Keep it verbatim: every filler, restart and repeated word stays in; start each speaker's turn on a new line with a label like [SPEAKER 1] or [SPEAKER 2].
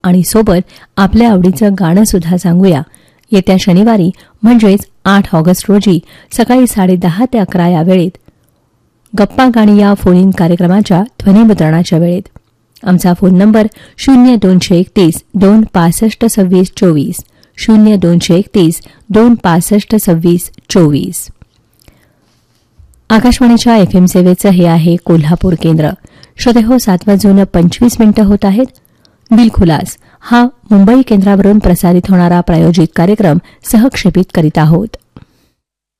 [SPEAKER 1] आणि सोबत आपल्या आवडीचं गाणं सुद्धा सांगूया. येत्या शनिवारी म्हणजेच आठ ऑगस्ट रोजी सकाळी साडेदहा ते अकरा या वेळेत गप्पा गाणी या फोन इन कार्यक्रमाच्या ध्वनिमुद्रणाच्या वेळेत. आमचा फोन नंबर शून्य दोनशे एकतीस दोन पासष्ट सव्वीस चोवीस शून्य दोनशे एकतीस दोन पासष्ट सव्वीस चोवीस. आकाशवाणीच्या एफ एम सेवेचं हे आहे कोल्हापूर केंद्र. श्रोतेहो, सात वाजून पंचवीस मिनिटं होत आहेत. दिलखुलास हा मुंबई केंद्रावरून प्रसारित होणारा प्रायोजित कार्यक्रम सहक्षेपित करीत आहोत.